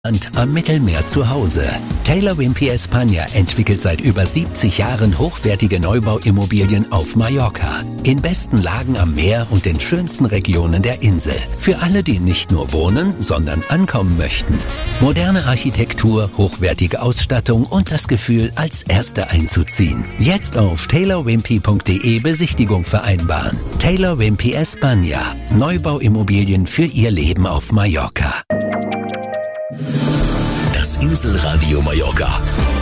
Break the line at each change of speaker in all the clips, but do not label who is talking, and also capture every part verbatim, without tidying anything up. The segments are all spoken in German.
Und am Mittelmeer zu Hause. Taylor Wimpey España entwickelt seit über siebzig Jahren hochwertige Neubauimmobilien auf Mallorca. In besten Lagen am Meer und den schönsten Regionen der Insel. Für alle, die nicht nur wohnen, sondern ankommen möchten. Moderne Architektur, hochwertige Ausstattung und das Gefühl, als Erste einzuziehen. Jetzt auf taylor wimpey punkt de Besichtigung vereinbaren. Taylor Wimpey España. Neubauimmobilien für Ihr Leben auf Mallorca.
Das Inselradio Mallorca.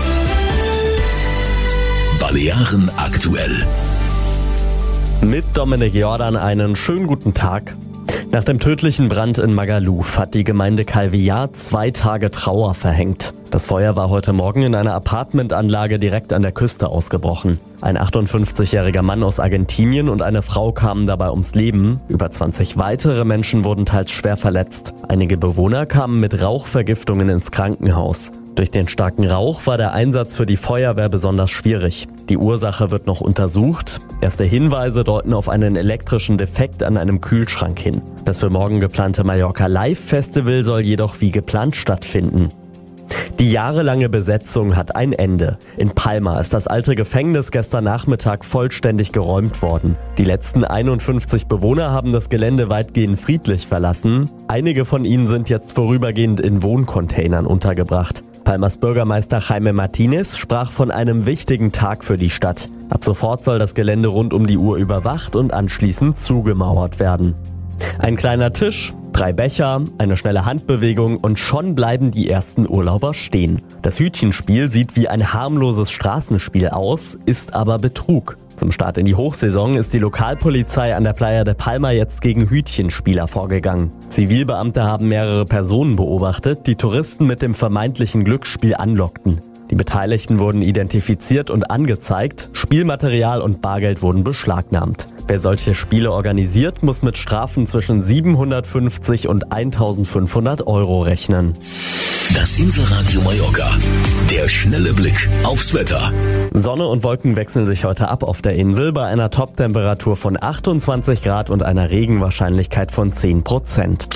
Balearen aktuell.
Mit Dominik Jordan einen schönen guten Tag. Nach dem tödlichen Brand in Magaluf hat die Gemeinde Calvillar zwei Tage Trauer verhängt. Das Feuer war heute Morgen in einer Apartmentanlage direkt an der Küste ausgebrochen. Ein achtundfünfzigjähriger Mann aus Argentinien und eine Frau kamen dabei ums Leben. Über zwanzig weitere Menschen wurden teils schwer verletzt. Einige Bewohner kamen mit Rauchvergiftungen ins Krankenhaus. Durch den starken Rauch war der Einsatz für die Feuerwehr besonders schwierig. Die Ursache wird noch untersucht. Erste Hinweise deuten auf einen elektrischen Defekt an einem Kühlschrank hin. Das für morgen geplante Mallorca Live Festival soll jedoch wie geplant stattfinden. Die jahrelange Besetzung hat ein Ende. In Palma ist das alte Gefängnis gestern Nachmittag vollständig geräumt worden. Die letzten einundfünfzig Bewohner haben das Gelände weitgehend friedlich verlassen. Einige von ihnen sind jetzt vorübergehend in Wohncontainern untergebracht. Palmas Bürgermeister Jaime Martinez sprach von einem wichtigen Tag für die Stadt. Ab sofort soll das Gelände rund um die Uhr überwacht und anschließend zugemauert werden. Ein kleiner Tisch, drei Becher, eine schnelle Handbewegung und schon bleiben die ersten Urlauber stehen. Das Hütchenspiel sieht wie ein harmloses Straßenspiel aus, ist aber Betrug. Zum Start in die Hochsaison ist die Lokalpolizei an der Playa de Palma jetzt gegen Hütchenspieler vorgegangen. Zivilbeamte haben mehrere Personen beobachtet, die Touristen mit dem vermeintlichen Glücksspiel anlockten. Die Beteiligten wurden identifiziert und angezeigt, Spielmaterial und Bargeld wurden beschlagnahmt. Wer solche Spiele organisiert, muss mit Strafen zwischen siebenhundertfünfzig und eintausendfünfhundert Euro rechnen.
Das Inselradio Mallorca. Der schnelle Blick aufs Wetter.
Sonne und Wolken wechseln sich heute ab auf der Insel bei einer Top-Temperatur von achtundzwanzig Grad und einer Regenwahrscheinlichkeit von zehn Prozent.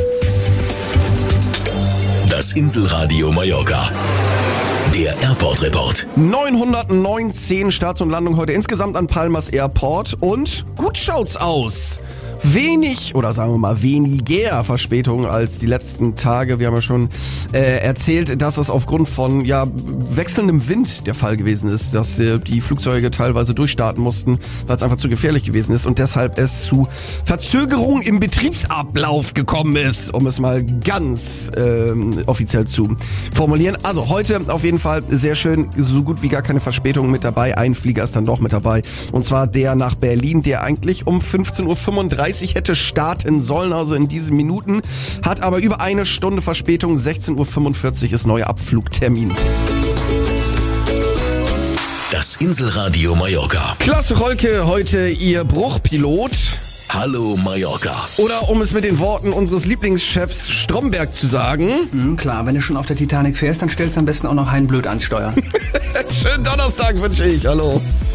Das Inselradio Mallorca. Der Airport Report.
neunhundertneunzehn Starts und Landungen heute insgesamt an Palmas Airport und gut schaut's aus. Wenig, oder sagen wir mal weniger Verspätungen als die letzten Tage. Wir haben ja schon äh, erzählt, dass es aufgrund von ja wechselndem Wind der Fall gewesen ist, dass äh, die Flugzeuge teilweise durchstarten mussten, weil es einfach zu gefährlich gewesen ist und deshalb es zu Verzögerungen im Betriebsablauf gekommen ist, um es mal ganz ähm, offiziell zu formulieren. Also heute auf jeden Fall sehr schön, so gut wie gar keine Verspätungen mit dabei. Ein Flieger ist dann doch mit dabei und zwar der nach Berlin, der eigentlich um fünfzehn Uhr fünfunddreißig hätte starten sollen, also in diesen Minuten, hat aber über eine Stunde Verspätung. sechzehn Uhr fünfundvierzig ist neuer Abflugtermin.
Das Inselradio Mallorca.
Klasse Rolke, heute Ihr Bruchpilot.
Hallo Mallorca.
Oder um es mit den Worten unseres Lieblingschefs Stromberg zu sagen.
Mhm, klar, wenn du schon auf der Titanic fährst, dann stellst du am besten auch noch Hein Blöd ans Steuer.
Schönen Donnerstag wünsche ich. Hallo.